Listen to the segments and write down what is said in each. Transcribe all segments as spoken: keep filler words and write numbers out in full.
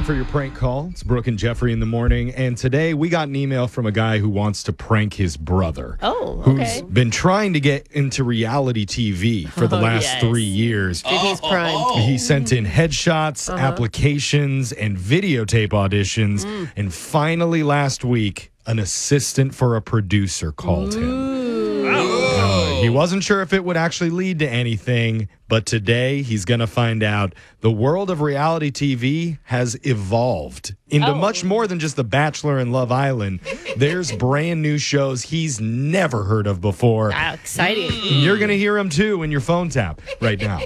for your prank call. It's Brooke and Jeffrey in the morning. And today we got an email from a guy who wants to prank his brother. Oh, Who's okay. been trying to get into reality T V for the Oh, last yes. three years. Dude, he's primed. He sent in headshots, applications, and videotape auditions. And finally, last week, an assistant for a producer called him. Uh, he wasn't sure if it would actually lead to anything, but today he's going to find out. The world of reality T V has evolved into Oh. much more than just The Bachelor and Love Island. There's brand new shows he's never heard of before. Wow, exciting. You're going to hear him too in your phone tap right now.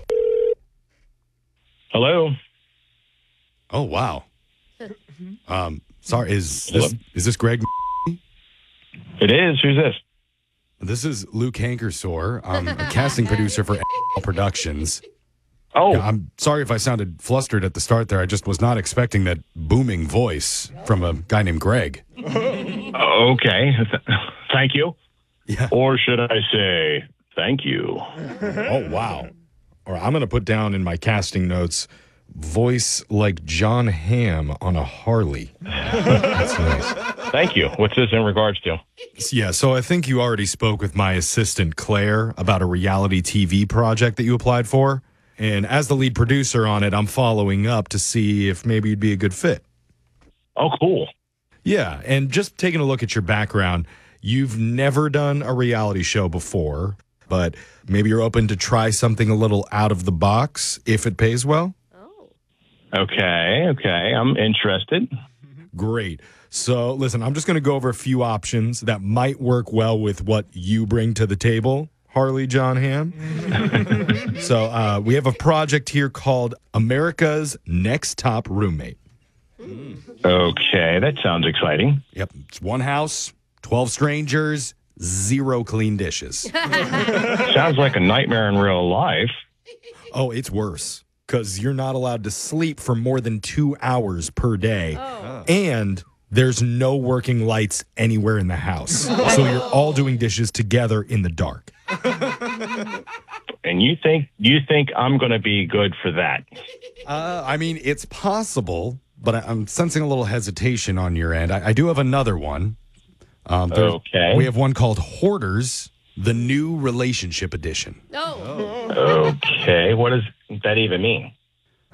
Hello. Oh, wow. Um, sorry, is this, Hello? is this Greg? It is. Who's this? This is Luke Hankersor. I'm a casting producer for Productions. Oh, Yeah, I'm sorry if I sounded flustered at the start there. I just was not expecting that booming voice from a guy named Greg. okay. Thank you. Yeah. Or should I say thank you? Oh, wow. Or I'm going to put down in my casting notes, voice like John Hamm on a Harley. That's nice. Thank you. What's this in regards to? Yeah, so I think you already spoke with my assistant, Claire, about a reality T V project that you applied for. And as the lead producer on it, I'm following up to see if maybe you'd be a good fit. Oh, cool. Yeah, and just taking a look at your background, you've never done a reality show before, but maybe you're open to try something a little out of the box if it pays well? Okay. Okay. I'm interested. Great. So, listen, I'm just going to go over a few options that might work well with what you bring to the table, Harley John Hamm. so, uh, we have a project here called America's Next Top Roommate. Okay. That sounds exciting. Yep. It's one house, twelve strangers, zero clean dishes. Sounds like a nightmare in real life. Oh, it's worse because you're not allowed to sleep for more than two hours per day. And there's no working lights anywhere in the house. So you're all doing dishes together in the dark. And you think you think I'm going to be good for that? Uh, I mean, it's possible, but I, I'm sensing a little hesitation on your end. I, I do have another one. Um, there- Okay. We have one called Hoarders, the new relationship edition. Oh. Okay. What does that even mean?